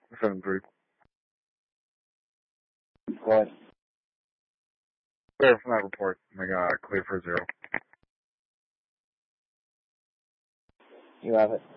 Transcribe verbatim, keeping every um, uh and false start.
seven three. Go ahead. Clear from that report. I got clear for zero. You have it.